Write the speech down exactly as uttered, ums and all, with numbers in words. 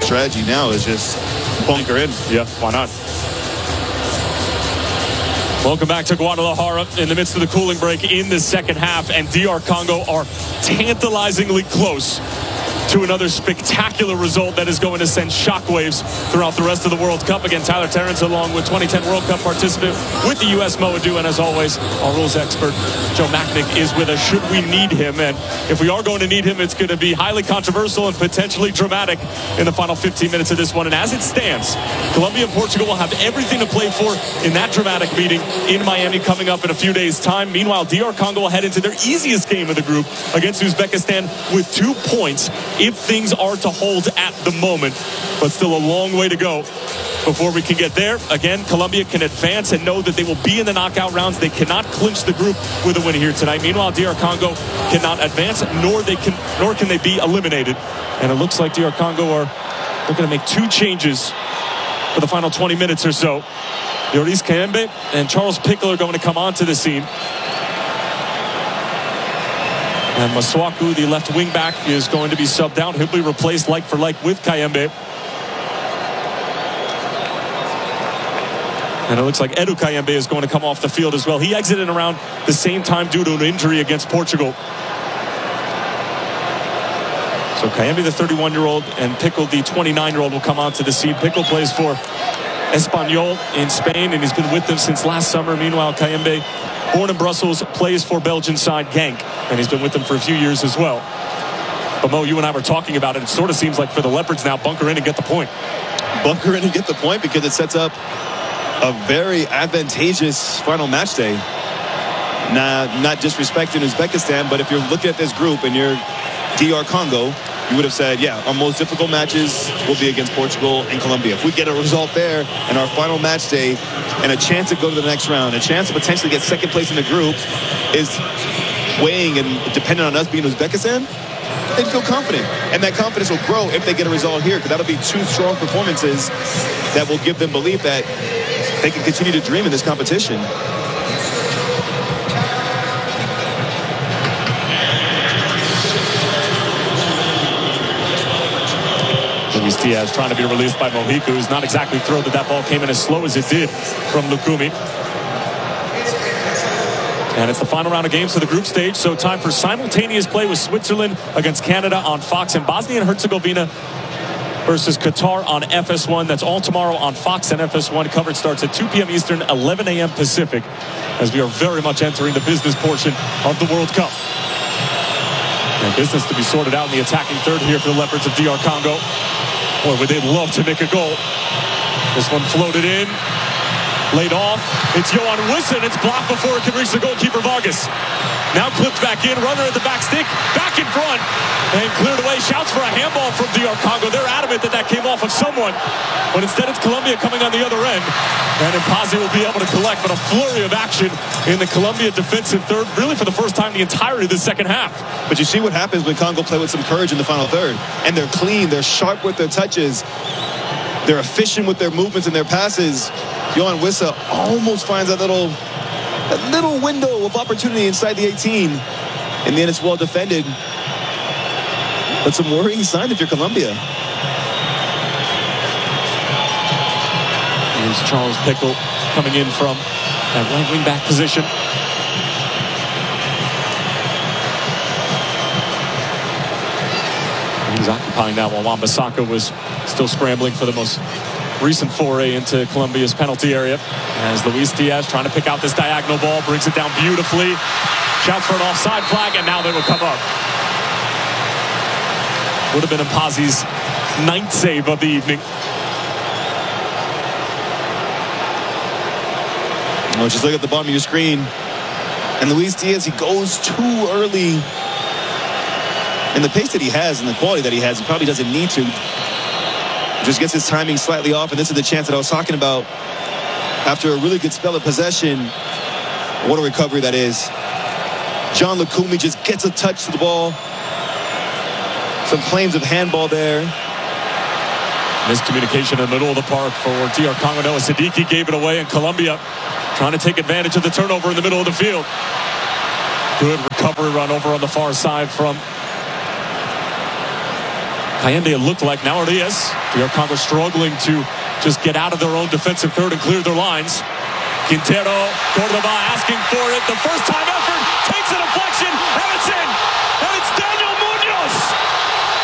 strategy now is just bunker in. Yeah, why not? Welcome back to Guadalajara in the midst of the cooling break in the second half, and D R Congo are tantalizingly close to another spectacular result that is going to send shockwaves throughout the rest of the World Cup. Again, Tyler Terrence, along with twenty ten World Cup participant with the U S Moadu, and as always, our rules expert, Joe Machnik, is with us should we need him. And if we are going to need him, it's going to be highly controversial and potentially dramatic in the final fifteen minutes of this one. And as it stands, Colombia and Portugal will have everything to play for in that dramatic meeting in Miami coming up in a few days' time. Meanwhile, D R Congo will head into their easiest game of the group against Uzbekistan with two points if things are to hold at the moment, but still a long way to go before we can get there. Again, Colombia can advance and know that they will be in the knockout rounds. They cannot clinch the group with a win here tonight. Meanwhile, D R Congo cannot advance, nor they can nor can they be eliminated. And it looks like D R Congo are looking to make two changes for the final twenty minutes or so. Yoris Kayembe and Charles Pickle are going to come onto the scene. And Masuaku, the left wing back, is going to be subbed out. He'll be replaced like for like with Kayembe. And it looks like Edu Kayembe is going to come off the field as well. He exited around the same time due to an injury against Portugal. So Kayembe, the thirty-one-year-old, and Pickle, the twenty-nine-year-old, will come onto the scene. Pickle plays for Espanyol in Spain, and he's been with them since last summer. Meanwhile, Kayembe, born in Brussels, plays for Belgian side Genk, and he's been with them for a few years as well. But Mo, you and I were talking about it. It sort of seems like for the Leopards now, bunker in and get the point. Bunker in and get the point because it sets up a very advantageous final match day. Now, not disrespecting Uzbekistan, but if you're looking at this group and you're D R Congo, you would have said, yeah, our most difficult matches will be against Portugal and Colombia. If we get a result there and our final match day and a chance to go to the next round, a chance to potentially get second place in the group is weighing and dependent on us being Uzbekistan, they'd feel confident. And that confidence will grow if they get a result here, because that'll be two strong performances that will give them belief that they can continue to dream in this competition. Luis Diaz trying to be released by Mojica, who's not exactly thrilled that that ball came in as slow as it did from Lukumi. And it's the final round of games for the group stage, so time for simultaneous play with Switzerland against Canada on Fox, and Bosnia and Herzegovina versus Qatar on F S one. That's all tomorrow on Fox and F S one. Coverage starts at two p m Eastern, eleven a m Pacific, as we are very much entering the business portion of the World Cup. And business to be sorted out in the attacking third here for the Leopards of D R Congo. Boy, would they love to make a goal. This one floated in, laid off. It's Yohan Wissa, and it's blocked before it can reach the goalkeeper, Vargas. Now clipped back in, runner at the back stick, back in front, and cleared away. Shouts for a handball from D R Congo. They're adamant that that came off of someone, but instead it's Colombia coming on the other end. And Mpazi will be able to collect, but a flurry of action in the Colombia defensive third, really for the first time in the entirety of the second half. But you see what happens when Congo play with some courage in the final third. And they're clean, they're sharp with their touches, they're efficient with their movements and their passes. Yohan Wissa almost finds that little, that little window of opportunity inside the eighteen. And then it's well defended. But some worrying signs if you're Colombia. Here's Charles Pickle coming in from that right wing back position. He's occupying now while Wan-Bissaka was still scrambling for the most recent foray into Colombia's penalty area. As Luis Diaz trying to pick out this diagonal ball, brings it down beautifully. Shouts for an offside flag, and now they will come up. Would have been Mpazi's ninth save of the evening. Oh, just look at the bottom of your screen. And Luis Diaz, he goes too early. And the pace that he has and the quality that he has, he probably doesn't need to. Just gets his timing slightly off, and this is the chance that I was talking about. After a really good spell of possession, what a recovery that is. John Lukumi just gets a touch to the ball. Some claims of handball there. Miscommunication in the middle of the park for D R Congo. Noah Siddiqui gave it away, and Colombia trying to take advantage of the turnover in the middle of the field. Good recovery run over on the far side from Cayende looked like now Arias. D R Congo struggling to just get out of their own defensive third and clear their lines. Quintero, Cordoba asking for it the first time